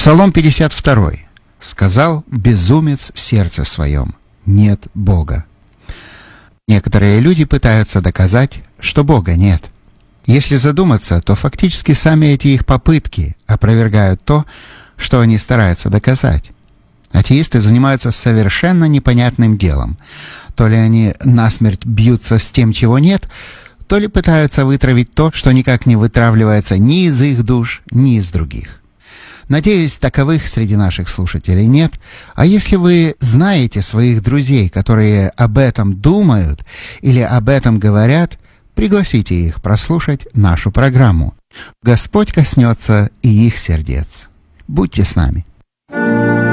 Псалом 52. «Сказал безумец в сердце своем: нет Бога». Некоторые люди пытаются доказать, что Бога нет. Если задуматься, то фактически сами эти их попытки опровергают то, что они стараются доказать. Атеисты занимаются совершенно непонятным делом. То ли они насмерть бьются с тем, чего нет, то ли пытаются вытравить то, что никак не вытравливается ни из их душ, ни из других. Надеюсь, таковых среди наших слушателей нет. А если вы знаете своих друзей, которые об этом думают или об этом говорят, пригласите их прослушать нашу программу. Господь коснется и их сердец. Будьте с нами.